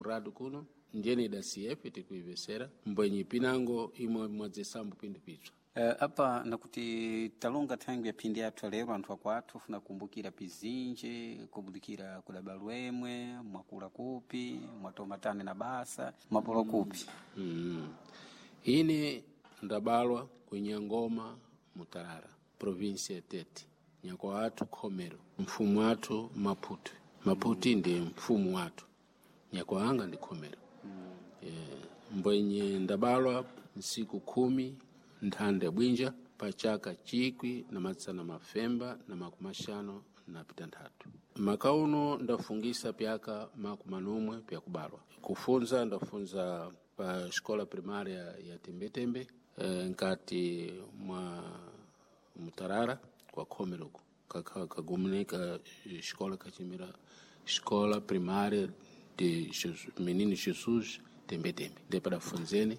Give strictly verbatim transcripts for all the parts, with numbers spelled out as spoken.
kuradu kuno njeni da C F tikuivesera mbwenye pinango imwe mwazesambu pindu pichwa. Uh, apa nakuti talonga tangu ya pindi yathu lero anthu akwathu funa kumbukira pizinje kumbukira kudaba lwemwe mwakula kupi mwatomatane na basa mwapolo kupi. Mm. Ine ndabalwa kwenye ngoma Mutarara province ya Tete nyako watu Khomero mfumu watu Maputo Maputi ndi mfumu watu nyako anga ndi Khomero. Mm. Yeah. Mbwenye ndabalwa siku kumi nthande bwinja pachaka chikwi na matsana mafemba na makumashano na pitanthatu. Makauno ndafungisa pyaka makumanumwe pya kubalwa. Kufunza ndafunza pa shkola primaria ya Tembetembe e, nkati mwa Mutarara kwa Khomeruku kagumunika shkola kachimira shkola primaria de menino Jesus Tembetembe ndepada funzeni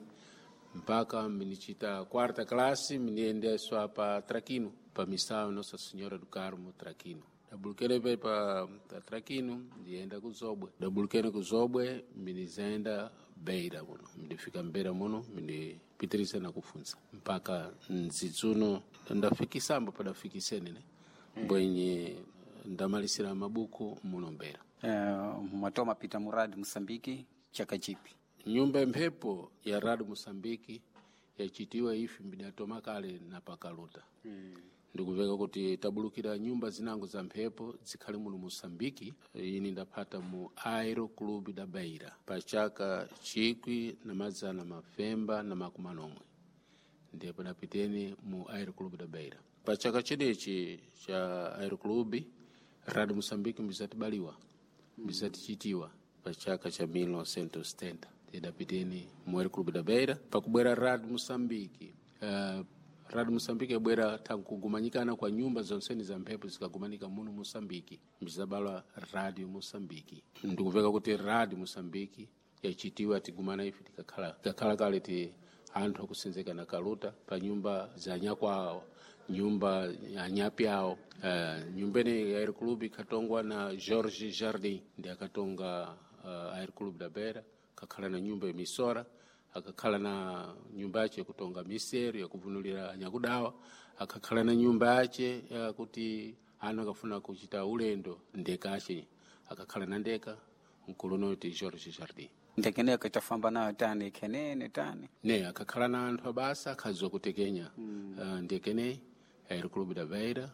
mpaka minichita quarta classe miniendeswa pa Trakino pa misao Nossa Senhora do Carmo Trakino. Dabulukene pe pa Trakino ndienda kuzobwe. Dabulukene kuzobwe minizenda Beira muno. Mindifika Beira muno mindipitirisa na kufunza mpaka nzitsuno ndafikisamba pa dafikisene ne mbwenye ndamalisira mabuku muno Beira. Uh, mwatoma pita muradi Msambiki chaka chipi? Nyumba mpepo ya Radu Msambiki yachitiwa ifi mbidatoma kale na pakaluta. Mm. Ndikuveka kuti tabulukira nyumba zinango za mpepo zikhali muno Msambiki ini ndapata mu Aero Club da Beira pachaka chikwi na mazana mafemba na makumanomwe ndipo napiteni mu Aero Club da Beira pachaka chidechi cha Aero Club Radu Msambiki mbizatibaliwa mbizatichitiwa pachaka cha mil novecentos e setenta tidapiteni mu Aero Club da Beira pakubwera Radu Msambiki. Uh, Radu Msambiki ebwera tankugumanyikana kwa nyumba zonseni za mpepo zikagumanika muno Msambiki mbizabalwa Radio Msambiki. Ndikuveka kuti Radio Msambiki yachitiwa tigumana ifi tikakhala tikakhala kale ti anthu akusenzeka na kaluta pa nyumba za nyakwao nyumba ya nyapyao. Uh, nyumbene ya Aero Club ikatongwa na George Jardim ndi akatonga uh, Aero Club da Beira kakhala na nyumba ya misora akakhala na nyumba yache kutonga miseri ya kuvunulira nyakudawa akakhala na nyumba yache ya kuti ana akafuna kuchita ulendo ndekache akakhala na ndeka mkulunoti George Jardim ndekene akatafamba nayo tani kenene tani ne akakhala na anthu abasa akhaziwa kutekenya. Mm. uh, ndekene Aero Club da Beira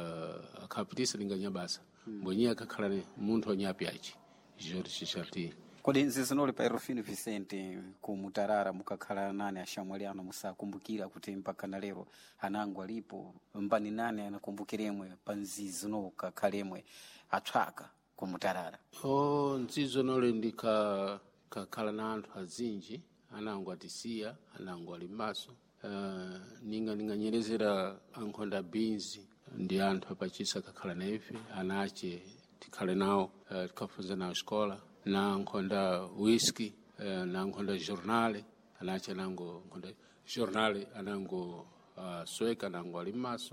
uh, akapitisa linganya basa. Mm. Mbwenye akakhala ne munthu anyapi yache George Jardim. Kodi nzizinoli pa Erofino Vicente ku Mutarara mukakhala nane ashamwaliano musakumbukira kuti mpaka na lero anangu alipo mbani nane anakumbukiremwe pa nzizino kakhalemwe atwaka ku Mutarara? Oh, nzizonole ndika kakhala na anthu azinji anangu atisiya anangu alimaso. Uh, ninga ninganyerezera ankhonda binzi ndi anthu apachisa kakhala na ife anache tikhale nawo uh, tikafunza nawo shkola na nkhonda whisky uh, na nkhonda jornale anache nango nkhonda jornale anango uh, sweka nango alimaso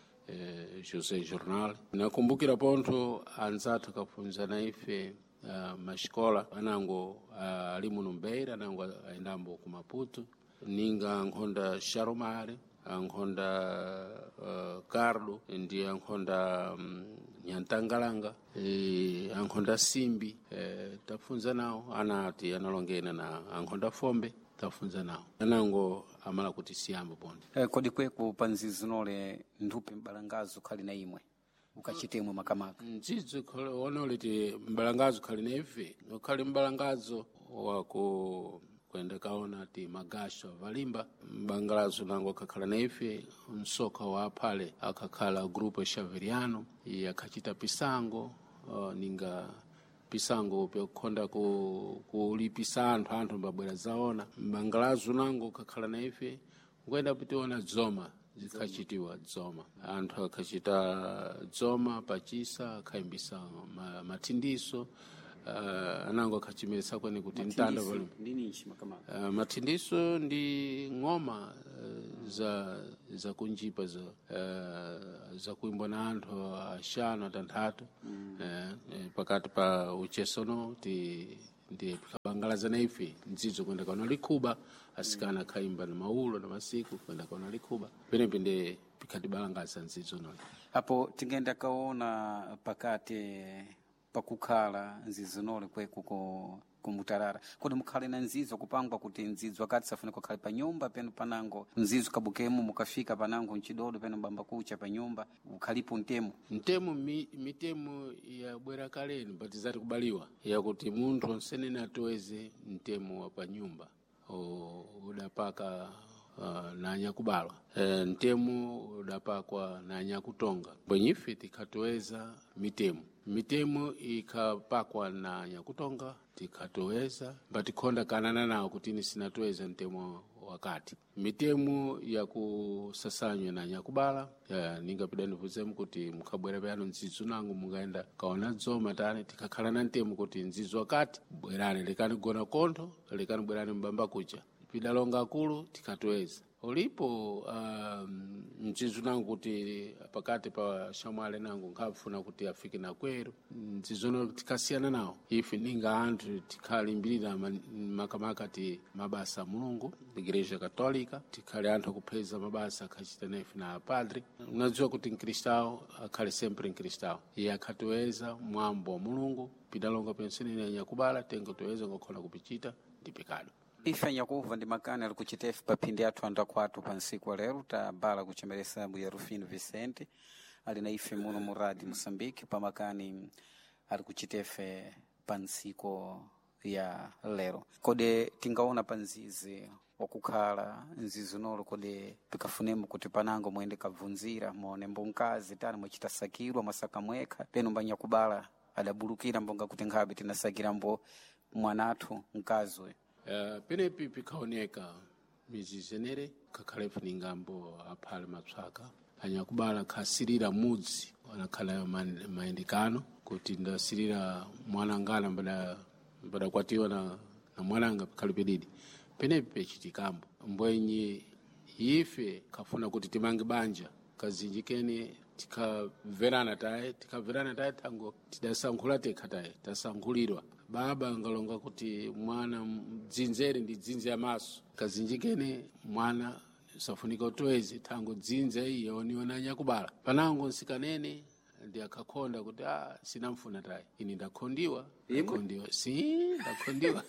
uh, Jose Jornal. Nakumbukira ponto anzathu kafunza na ife uh, mashkola anango uh, alimu Beira anango aendambo ku Maputo ninga nkhonda Sharomare ankhonda uh, Cardo ndi ankhonda um, Nyantangalanga e, ankhonda Simbi e, tafunza nawo anati analongena na ankhonda Fombe tafunza nawo anango amala kuti siyambo pondo. E, kodi kweko panzizinole ndupe mbalangazo khali na imwe ukachitemwe makamaka? Nzizo onoleti mbalangazo khali na ife khali mbalangazo wako kwenda kaona ti magasho valimba mbangalazo nango akakhala na ife msoka wa pale akakhala grupo Xaveriano yakachita pisango uh, ninga pisango pe kukonda ku kulipisa anthu anthu mbabwera zaona mbangalazo nango akakhala na ife kwenda pitiona dzoma zikachitiwa dzoma anthu akachita dzoma pachisa akaimbisa ma, matindiso. Uh, anango akachimirisa kwene kuti ntanda volume ndini nchi makamaka. Uh, matindiso ndi ngoma uh, za za kunjipa za uh, za kuimbwa na anthu ashano atanthatu. Mm. Uh, pakati pa uchesono ti ndi balangalaza na ife nzizo kwenda kaona likuba asikana kaimba na maulo na masiku kwenda kaona likuba pene pende pikati balangaza nzizo noni apo tingenda kaona pakati pakukhala nzizo nole kweku ko kumutarara kodi mukhale na nzizo kupangwa kuti nzizo akati safuna kukhale pa nyumba peno panango nzizo kabukemu mukafika panango nchidodo peno bamba kucha pa nyumba ukhalipo ntemu ntemu mi, mitemu ya bwera kaleni batizati kubaliwa ya kuti munthu onsenene atoeze ntemu wa pa nyumba o udapaka uh, na nyakubalwa e, ntemu udapakwa na nyakutonga bwenyife tikatoeza mitemu mitemu ikapakwa na nyakutonga tikatoweza batikhonda kanana nawo kuti ini sinatoweza ntemu wakati mitemu ya kusasanywa na nyakubala ya ningapida ndivuzemu kuti mukhabwera pano nzizo nangu mungaenda kaona dzoma tani tikakhala na ntemu kuti nzizo wakati bwerani lekani gona kontho lekani bwerani mbamba kucha pidalonga akulu tikatoweza ulipo um, nzizo nangu kuti pakati pa shamwale nangu nkafuna kuti afike na kweru nzizo tikasiyana nawo ife ninga anthu tikhalimbirira makamaka ti mabasa mulungu igreja katolika tikhali anthu akupeza mabasa akhachita nefe na padre unadziwa kuti mkristau akhale sempre mkristau iye akhatiweza mwambo wa mulungu pidalonga pensenene ya nyakubala tengo toweza ngokhona kupichita ndi pekado ife nyakuva ndi makani ali kuchitefe paphindi athu andakwatu pa nsiku wa lero tabala kuchemeresa buya Rufino Vicente ali na ife muno mu Radio Moçambique pa makani ali kuchitefe pa nsiku ya lero kode tingaona pa nzizi wakukhala nzizo nolo kode pikafunemu kuti panango mwende kabvunzira muone mbonkazi tani mwachita sakirwa masaka mweka peno mbanya kubala adabulukira mbonga kuti nkhabe tinasakira mbo mwanathu nkazwe Uh, penepi pikaoneka mizizenere kakhalefu ningambo aphale mapsaka anyakubala khasirira mudzi wanakhala maendekano kuti ndasirira mwanangana mbada mbada kwatiwa na, na mwananga pikhalipedidi penepi pechitikambo mbwenye ife kafuna kuti timange banja kazinjikeni tikaverana taye tikaverana taye tango tidasankhula tekha taye tasankhulirwa baba ngalonga kuti mwana dzinzeri ndi dzinze amaso kazinjikene mwana safunika utwezi tango dzinze iyo oniona nyakubala panango nsikanene ndi akakhonda kuti ah sinamfuna tayi ini ndakhondiwa ndakhondiwa si ndakhondiwa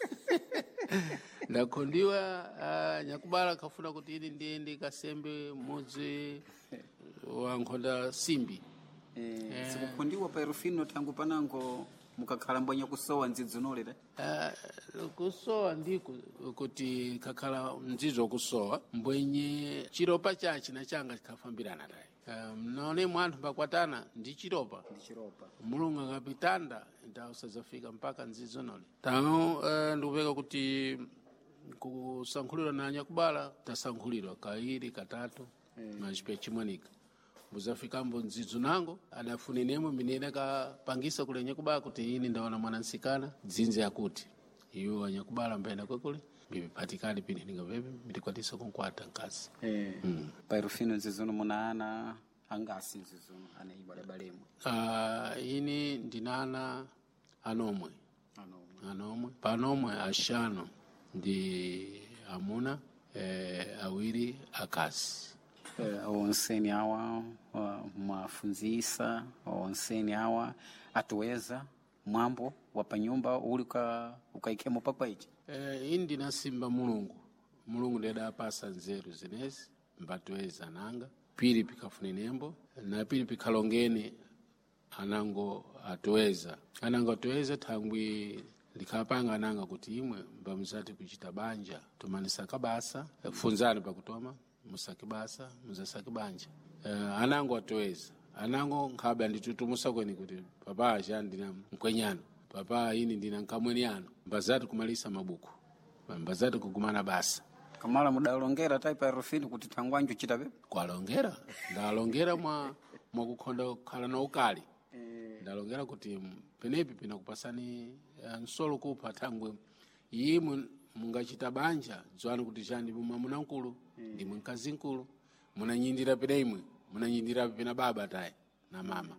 ndakhondiwa ah, nyakubala kafuna kuti ini ndiende kasembe mudzi wankhonda simbi eh, eh. Sikukhondiwa pa Rufino tangu panango mukakhala mbwanya kusowa nzizo nolera uh, kusowa ndiko kuti kakhala nzizo kusowa mbwenye chiropa chachi na changa chikafambirana tayi um, naone mwanthu pakwatana ndi chiropa ndi chiropa mulungu akapitanda ndawo sazafika mpaka nzizo nole tano uh, ndikupeka kuti kusankhulirwa na nyakubala tasankhulirwa kairi katatu hmm. machipe chimwanika buzafikambo nzizo nango adafuninemo minene kapangisa kule nyakubala kuti ini ndaona mwana nsikana dzinze yakuti iyo anyakubala mbaenda kwekule bibipatikani pini ninga bebe mitikwatisa kunkwata nkasi eh mm. Pa Rufino nzizo muna ana angasi nzizo anaiba balemu ah uh, ini ndinana anomwe anomwe anomwe panomwe ashano ndi amuna eh awiri akasi uh, onseni awa uh, mafunzisa onseni awa atuweza mwambo wapanyumba ulika ukaikemo pakwaiji eh indi nasimba mulungu mulungu ndiye adapasa nzeru zinezi mbatuweza nanga pili pikafunenembo na pili pikalongene anango atuweza anango atuweza tangwi likapanga ananga kuti imwe mbamuzati kuchita banja tumanisa kabasa funzani pakutoma musaki basa muzasaki banja uh, anango atuweza anango nkhabe anditutumusa kweni kuti papa aja ndina mkwenyano papa ini ndina nkamwenyano mbazati kumalisa mabuku mbazati kugumana basa kamala mudalongera taipa ya Rufino kuti tangwanju chita bebe kwalongera ndalongera mwa mwa kukhonda khala na ukali ndalongera kuti penepi pina kupasani uh, nsolo kupha thangwe yimwe mungachita banja dzwani kuti chandi mumamuna nkulu ndi mkazi nkulu munanyindira pena imwe munanyindira pena baba tayi na mama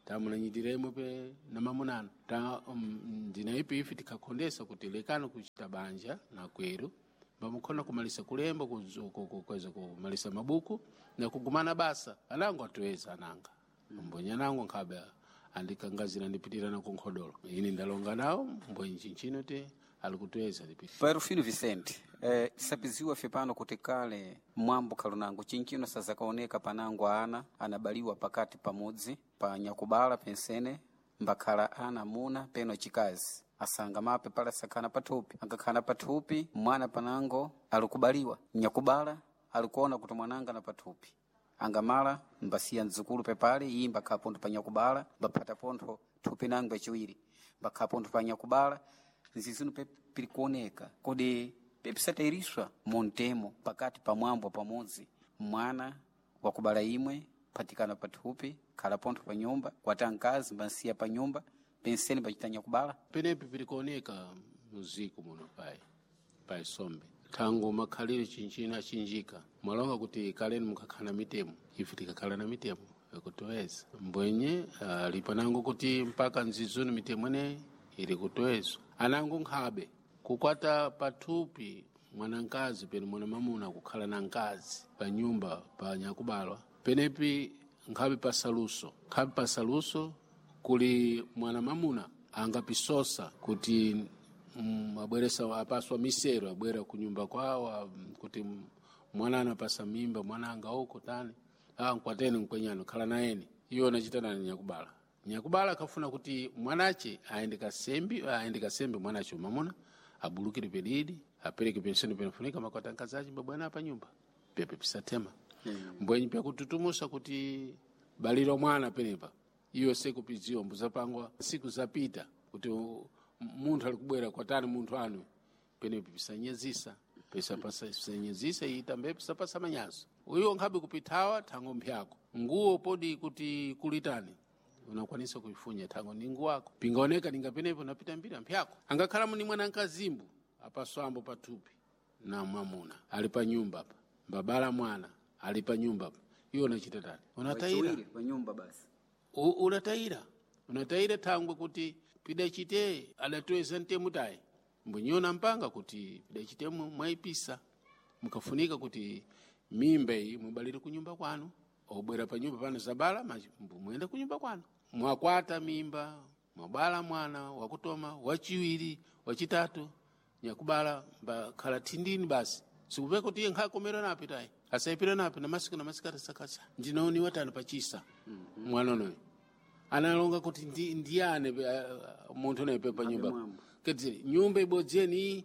tamunanyitiremo pe na mamunano ta um, ndinaipi ifi tikakondesa kuti lekano kuchita banja na kweru bamukhona kumalisa kulemba kuweza kumalisa mabuku na kugumana basa anango atuweza ananga mbonye nango nkhabe andikangazira ndipitirana ku nkhodolo ini ndalonga nawo mbonye chinchino te alikutweza lipiti Pairofino Vicente eh, sapiziwa fepano kuti kale mwambo kalunango chinchino sazakaoneka panango ana anabaliwa pakati pamudzi pa nyakubala pensene mbakhala ana muna peno chikazi asanga mape pala sakana pathupi angakhala pathupi mwana panango alikubaliwa nyakubala alikuona kuti mwananga na pathupi angamala mbasiya nzukulu pepale iyi mbakhapontho pa nyakubala mbapata pontho thupi nango echiwiri mbakhapontho pa nyakubala nzizino pili kuoneka kodi pepisatairiswa montemo pakati pa mwambo pamodzi mwana wakubala imwe patikana pathupi khala pontho pa nyumba kwata nkazi mbansiya pa nyumba penseni pachitanya kubala penepi pili kuoneka muziku muno pai pai sombe tangu makhalire chinchina chinjika mwalonga kuti kaleni mukakhala mitemo ife tikakhala na mitemo yakutoweza mbwenye uh, lipanango kuti mpaka nzizuni mitemo ene ili kutowezwa anango nkhabe kukwata pathupi mwanankazi pene mwana mamuna kukhala na nkazi pa nyumba pa nyakubalwa penepi nkhabe pasaluso nkhabe pasaluso kuli mwana mamuna angapisosa kuti mm, abweresa apaswa misero abwera kunyumba kwawo kuti mwana anapasa mimba mwana anga uko tani ah nkwateni nkwenyano khala naeni iyo nachitana na nyakubala nyakubala kafuna kuti mwanache aende kasembi aende kasembi mwanache mamuna abulukire pedidi apereke pensioni penafunika makwata nkazaji babwana hapa nyumba pepe pisatema hmm. mbwenyi pya kututumusa kuti baliro mwana penepa iyo siku piziwa mbuza pangwa siku zapita kuti muntu alikubwera kwa tani muntu anu penepa pisanyezisa pesa pasa pisanyezisa itambe pisa pasa manyazo uyo nkhabe kupitawa tango mpyako nguo podi kuti kulitani unakwanisa kuifunya tango ningu wako pingaoneka ningapenepo napita mbira mpyako angakhala muni mwana nkazimbu apa swambo patupi na mamuna alipa nyumba hapa babala mwana alipa nyumba hapa hiyo unachita tani unataira kwa nyumba basi U, unataira unataira tangu kuti pidachite adatweza ntemu tayi mbonyona mpanga kuti pidachite mwaipisa mukafunika kuti mimba iyi mubalire kunyumba kwanu obwera pa nyumba pano zabala mwenda kunyumba kwanu mwakwata mimba mwabala mwana wakutoma wachiwiri wachitatu nyakubala mbakhala tindini basi sikupeka kuti iye nkhakomera napi tayi asaipira napi na masiku na masiku atasakasa ndinaoni watano pachisa mm -hmm. mwana noyo analonga kuti ndi ndiyane uh, muntu nayepepa nyumba kati nyumba ibodzeni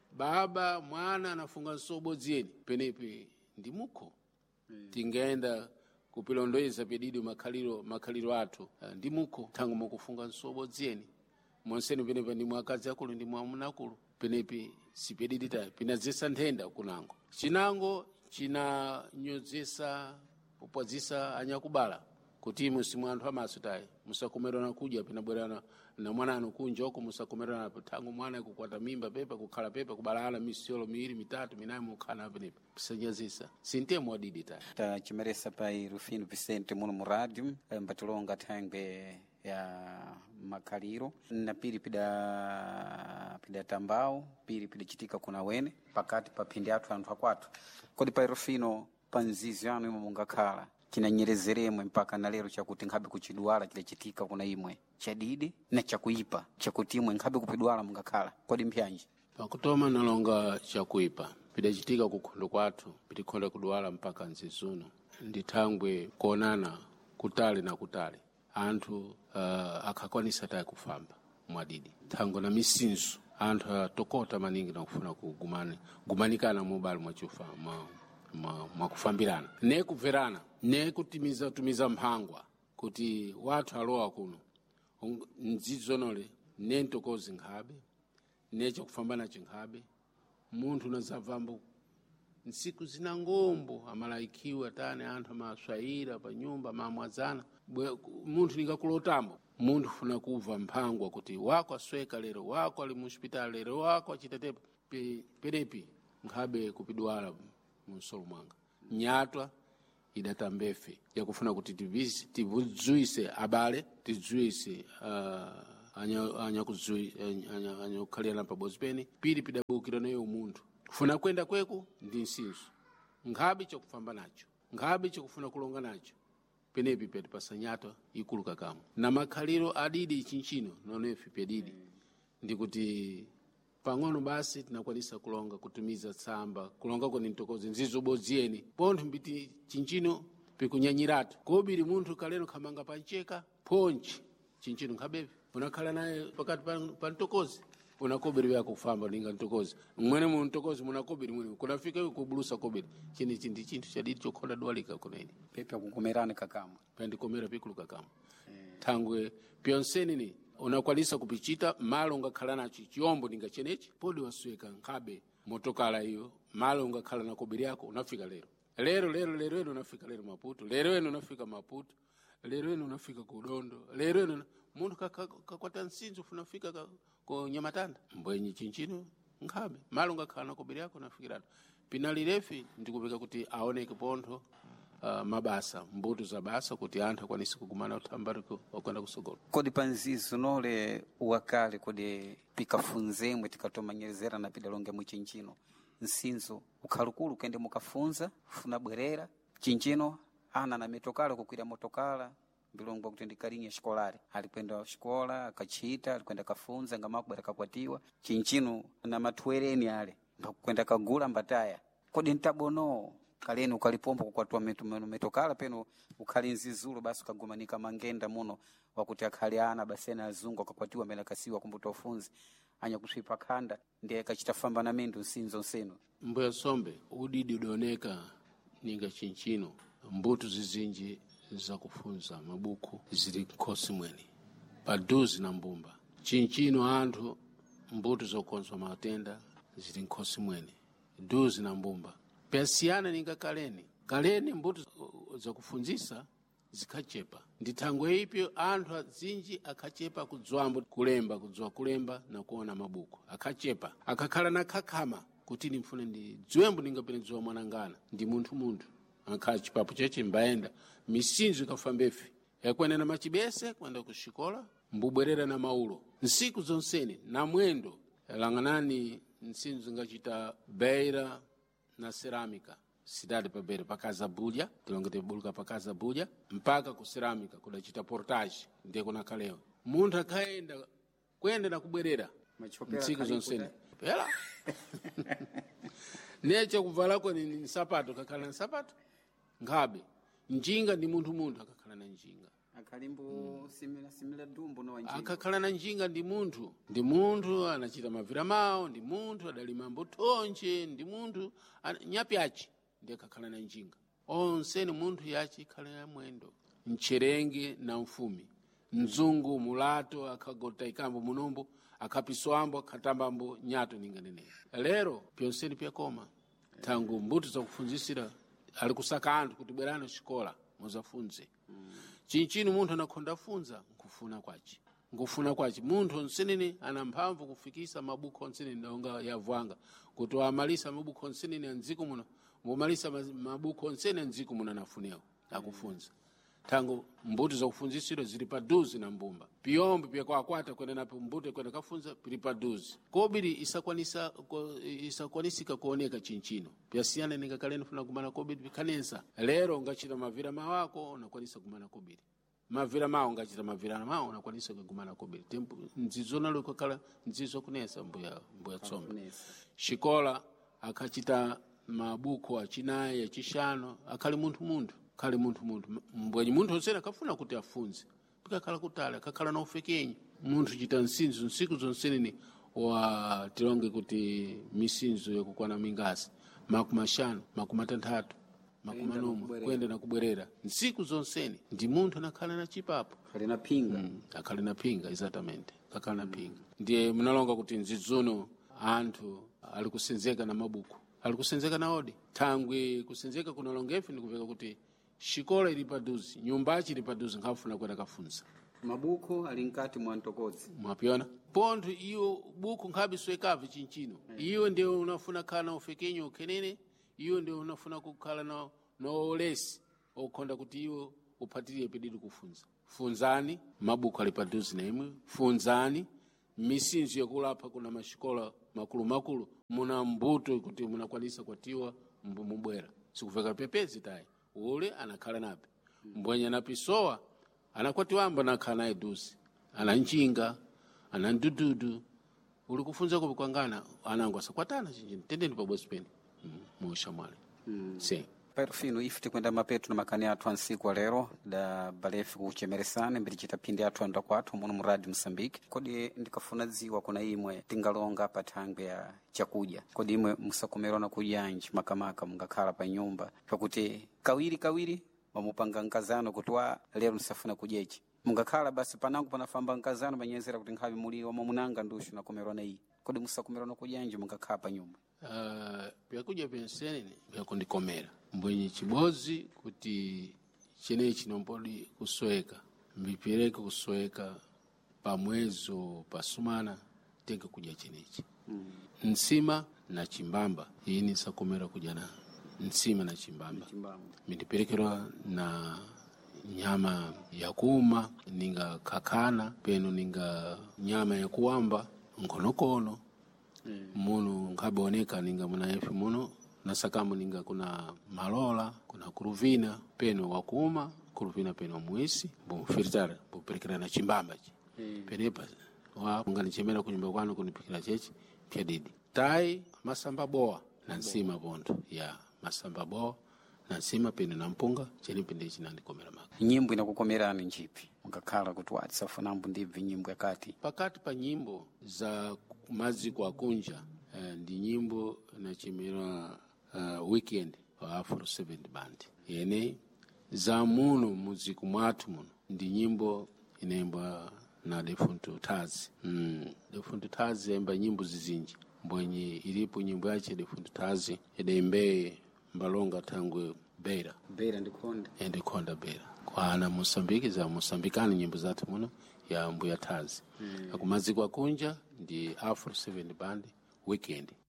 baba mwana anafunga nsobodzeni penepe ndimuko mm. tingaenda kupilondoeza pedidi makhaliro makhaliro athu uh, ndimuko tangu mukufunga nsobodzeni monseni penepa ndi mwakazi akulu ndi mwamuna akulu penepe sipedidi ta pinadzesa nthenda kunango chinango chinanyozesa upwazisa anyakubala kuti musimu anthu amaso tayi musakomerana kudya pinabwerana na mwana anu kunja uko musakomerana tangu mwana kukwata mimba pepa kukhala pepa kubalana misiolo miwiri mitatu minayi mukhana penepa pisanyazisa sintemo wadidi tayi ta chimeresa pai Rufino Vicente muno mu radio mbatilonga thangwe ya makhaliro na pili pida pida tambao pili pida chitika kuna wene pakati pa phindi athu anthu akwathu kodi pai Rufino panzizi anu imwe mungakhala chinanyerezeremwe mpaka na lero chakuti nkhabe kuchidwala chile chitika kuna imwe chadidi na chakuipa chakuti imwe nkhabe kupidwala mungakhala kodi mpyanji pakutoma nalonga chakuipa pidachitika kukhondo kwathu pitikhonda kudwala mpaka nzizuno ndithangwe kuonana kutali na kutali anthu uh, akakwanisa tayi kufamba mwadidi thango na misinso anthu atokota maningi na kufuna kugumani gumanikana mubali mwachufa ma mwakufambirana ne kubverana ne kutimiza tumiza mphangwa kuti watu alowa kuno nzizonole ne ntokozi nkhabe ne chakufambana chinkhabe munthu nazavambo nsiku zina ngombo amalaikiwa tane anthu amaswaira pa nyumba mamwazana munthu nikakulotambo munthu funa kuva mphangwa kuti wako asweka lero wako ali mu hospital lero wako achitatepa pe, perepi nkhabe kupidwala munsolo mwanga nyatwa idatambefe yakufuna kuti tivisi tivuzuise abale tizuise uh, anya anya kuzui anya anya kukhalira pabodzi pene pili pidabukira nayo umunthu kufuna kwenda kweku ndi nsinso ngabe chakufamba nacho ngabe chakufuna kulonga nacho penepi peti pasanyata ikulu kakamu na makhaliro adidi chinchino nonefi pedidi ndikuti pang'ono basi tinakwanisa kulonga kutumiza tsamba kulonga kweni ntokozi nzizo bodzieni pontho mbiti chinchino pikunyanyiratu kobiri munthu kaleno khamanga pancheka ponchi chinchino nkhabevi unakhala naye pakati pa ntokozi unakobiri vyako kufamba ninga ntokozi mwene mu ntokozi munakobiri mwene kunafika kubulusa kobiri chini chindi chinthu chadidi chokhonda dwalika kunaini pepe kukomerana kakamu pandikomera pikulu kakamu hmm. Thangwe pyonseni ni unakwalisa kupichita malo ngakhala nacho chiombo ninga chenechi podi wasweka nkhabe motokala iyo malo ngakhala na kobiri yako unafika lero lero lero lero eno unafika lero Maputo lero eno unafika Maputo lero eno unafika kudondo lero eno mundu kakwata nsinzo funafika ko Nyamatanda mbwenyi chinchino nkhabe malo ngakhala na kobiri yako unafikiratu pinalirefi ndikupeka kuti aoneke pontho uh, mabasa mbuto za basa kuti anthu akwanise kugumana uthambariko wakwenda kusogolo kodi panzizo nole wakale kodi pikafunzemwe tikatomanyezera na pidalonge mu chinchino nsinzo ukhalukulu kende mukafunza funa bwerera chinchino ana na metokala kukwira motokala bilongwa kuti ndikarinye shikolari alikwenda shikola akachita alikwenda kafunza ngamabwera kakwatiwa chinchino na matwereni ale ngakwenda kagula mbataya kodi ntabono kaleni ukalipomba kukwatwa metu metokala peno ukhalinzizulu basi kagumanika mangenda muno wakuti akhaliana basena azungu akakwatiwa mena kasiwa kumbuta ufunzi anya kuswipa khanda ndiye kachita famba na mendu nsinzo nseno mbuya sombe udidi udoneka ninga chinchino mbuto zizinji za kufunza mabuku zili khosi mweni paduzi na mbumba chinchino anthu mbuto zokonzwa matenda zili nkhosi mweni duzi na mbumba pesiyana ninga kaleni kaleni mbuto za kufunzisa zikachepa ndithangwe ipyo anthu azinji akachepa kudzwambo kulemba kudzwa kulemba na kuona mabuku akachepa akakhala na kakhama kuti ndimfune ndi dzwembo ningapene dzwa mwanangana ndi munthu munthu ankhala chipapo cheche mbaenda misinzo ikafambefi yakwenena machibese kwenda kushikola mbubwerera na maulo nsiku zonseni na mwendo lang'anani nsinzo ngachita beira na ceramika sidade pa beira pa Casa Bulha tilongete buluka pa Casa Bulha mpaka ku ceramika kudachita portage ndiye kuna kaleo munthu akaenda kwenda na kubwerera nsiku zonseni pela necho kuvala kweni ni sapato kakhala na sapato ngabe njinga ndi munthu munthu akakhala na njinga akalimbo mm. simila simila dumbo no njinga akakhala na njinga ndi munthu ndi munthu anachita mavira mawo ndi munthu adalima mbutonje ndi munthu nyapyachi ndi akakhala na njinga onse ni munthu yachi khala ya mwendo mcherenge na mfumi mzungu mulato akagota ikambo munombo akapiswambo akatambambo nyato ninganene lero pyonseni pyakoma tangu mbuto za kufunzisira ali kusaka anthu kuti bwerano xikola muzafunze mm. chinchino munthu anakhonda funza nkufuna kwachi nkufuna kwachi munthu onsenene ana mphamvu kufikisa mabuku onsenene ndonga yavwanga kuti amalisa mabuku onsenene anziko muno mumalisa mabuku onsenene anziko muno anafunewa akufunza tangu mbuto za kufunzisiro zili paduzi na mbumba piyombo pyakwakwata kwenda napo mbuto kwenda kafunza pili paduzi kobiri isakwanisa isakwanisika kuoneka chinchino pyasiyana ninga kaleni funa kumana kobiri pikanensa lero ngachita mavira mawako unakwanisa kumana kobiri mavira mawo ngachita mavira mawo unakwanisa kumana kobiri tempo nzizo nalo kakala nzizo kunesa mbuya mbuya tsomba shikola akachita mabuku achinaye ya chishano akali munthu munthu kali munthu munthu mbwenyi munthu onsene akafuna kuti afunze pikakhala kutali akakhala na ufekenyi munthu chita nsinzo nsiku zonseneni wa tilonge kuti misinzo yakukwana mingazi makumashanu makumatanthatu makumanumu kwenda na kubwerera nsiku zonseni ndi munthu anakhala na chipapo akali na pinga mm, akali na pinga exatamente akali na pinga ndiye munalonga kuti nzizuno anthu ali kusenzeka na mabuku ali kusenzeka na odi thangwe kusenzeka kunalongefi ndikupeka kuti xikola ili paduzi nyumbachi ili paduzi nkhafuna kwenda kafunza mabuku ali nkati mwa ntokozi mwapiona pontho iyo buku nkhabiswekavi chinchino iyo ndio unafuna khala na ufekenyo ukenene iyo ndio unafuna kukhala na no olesi okhonda kuti iwo uphatirire pedidi kufunza. Funzani mabuku ali paduzi nemwe, funzani misinzi yakulapa kuna mashikola makulu makulu muna mbuto kuti munakwanisa kwatiwa mbumubwera sikuveka pepezi tayi ule anakhala nape mbwenye napisowa anakwatiwamba nakhala naye duzi ana njinga ana ndududu uli kufunza kubi kwangana anangu asakwatana chinjini tendeni pabwezi peni muusha mwale mm. si Pairofino ife tikwenda mapetu na makani atu ansiku wa lero da balefi kuchemeresane mbili chitapindi atu anda kwa atu munu muradi Msambiki. Kodi ndikafuna ziwa kuna imwe tingalonga patangwe ya chakuja. Kodi imwe musakumerona kujanji makamaka mungakala pa nyumba. Kakuti kawiri kawiri mamupanga nkazano kutuwa lero nisafuna kujechi. Mungakala basi panangu panafamba nkazano banyezera kuti nkhavi muli wa mamunanga ndushu na kumerona hii. Kodi musakumerona kujanji mungakala pa nyumba. Uh, pyakuja penseni pyakundikomera mbwenye chibozi kuti chene chinompodi kusweka mbipireke kusweka pamwezo pasumana tenge kuja chenechi mm. nsima na chimbamba iyi nisakomera kujana nsima na chimbamba mindiperekerwa na nyama ya kuma ninga kakana peno ninga nyama ya kuwamba nkonokono Mm. Muno nkaboneka ninga muna efi muno nasakamu ninga kuna malola kuna kuruvina peno wakuma kuruvina peno mwisi bumfiltara buperekera na chimbamba chi mm. penepa wa ngani chemera kunyumba kwanu kunipikira chechi pya didi tai masamba boa na nsima bondo ya masamba boa na nsima peno na mpunga cheni pende chinandikomera maka nyimbo inakukomerani njipi mukakhala kuti wati safunambu ndibvi nyimbo yakati pakati pa nyimbo za mazi kwa kunja uh, ndi nyimbo nachimira uh, weekend wa Afro seven band yene za muno muziku mwatu muno ndi nyimbo inaimba na Defunto Tazi mm, Defunto Tazi yaimba nyimbo zizinji mbwenye ilipo nyimbo yache Defunto Tazi edaimbe mbalonga tangwe Beira Beira ndikonda ndikonda Beira kwa ana Mosambiki za Mosambikani nyimbo zatu muno ya mbu ya Tazi mm. Akumazikwa kunja ndi Afro seven band weekend